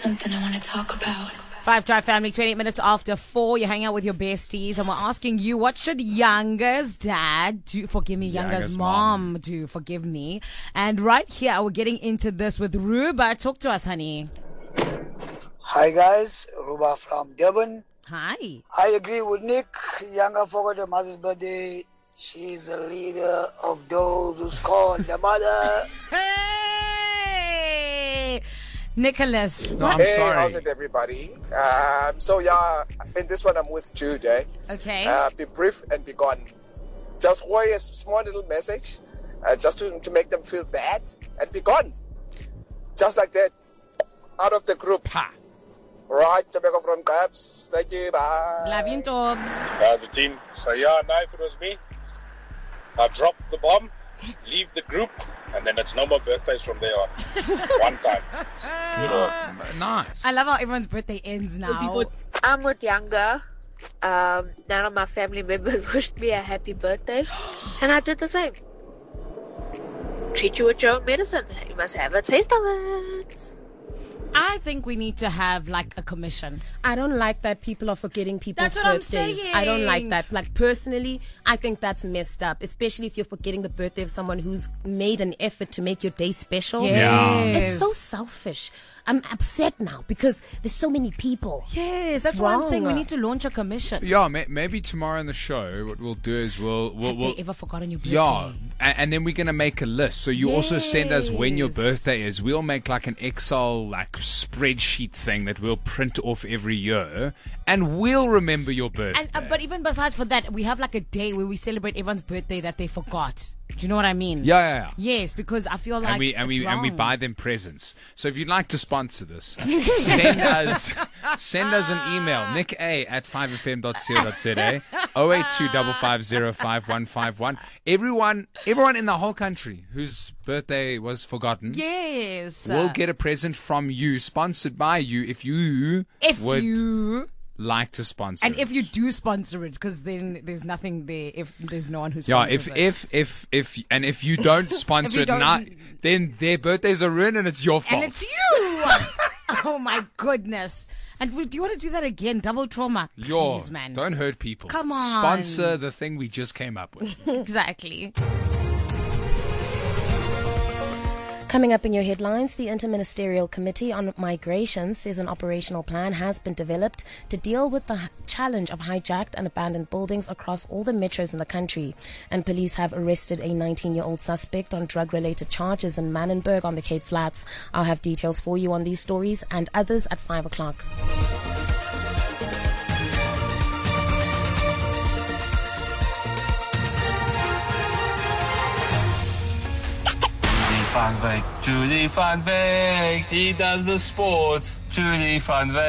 something I want to talk about. 5 Drive Family, 28 minutes after 4. You hang out with your besties, and we're asking you, what should Yanga's dad do? Forgive me, Yanga's mom do. Forgive me. And right here, we're getting into this with Ruba. Talk to us, honey. Hi, guys. Ruba from Durban. Hi. I agree with Nick. Yanga forgot her mother's birthday. She's the leader of those who scorn the mother. Hey! Nicholas. No, I'm sorry. How's it, everybody? In this one, I'm with Jude. Okay. Be brief and be gone. Just worry a small little message, just to make them feel bad, and be gone. Just like that. Out of the group. Ha. Right, Tobacco from Cabs. Thank you. Bye. Love you, Tobbs. How's the team? So now if it was me, I'd drop the bomb, leave the group, and then it's no more birthdays from there on. One time. Nice. I love how everyone's birthday ends now. I'm with Yanga. None of my family members wished me a happy birthday, and I did the same. Treat you with your own medicine. You must have a taste of it. I think we need to have like a commission. I don't like that people are forgetting people's That's what birthdays. I'm saying. I don't like that. Like, personally, I think that's messed up, especially if you're forgetting the birthday of someone who's made an effort to make your day special. Yes. It's so selfish. I'm upset now because there's so many people. Yes, that's why I'm saying we need to launch a commission. Yeah, maybe tomorrow on the show, what we'll do is we'll Have they ever forgotten your birthday? yeah, and then we're gonna make a list. So you also send us when your Yes. birthday is. We'll make like an Excel like spreadsheet thing that we'll print off every year, and we'll remember your birthday. And, but even besides for that, we have like a day where we celebrate everyone's birthday that they forgot. Do you know what I mean? yeah. Yes, because I feel like And we wrong. buy them presents. So if you'd like to sponsor this, send us an email, nicka@5fm.co.za, 08255055151. Everyone in the whole country whose birthday was forgotten, Yes. will get a present from you, sponsored by you, if you like to sponsor. And it. if you do sponsor it, because then there's nothing there if there's no one who Yeah, sponsors it. if you don't sponsor you it don't- now, then their birthdays are ruined and it's your fault. And it's you! Oh my goodness. And do you want to do that again? Double trauma? Please, man. Don't hurt people. Come on. Sponsor the thing we just came up with. Exactly. Coming up in your headlines, the Interministerial Committee on Migration says an operational plan has been developed to deal with the challenge of hijacked and abandoned buildings across all the metros in the country. And police have arrested a 19-year-old suspect on drug-related charges in Manenberg on the Cape Flats. I'll have details for you on these stories and others at 5 o'clock. Julie Van Veek, he does the sports. Julie Van Veek.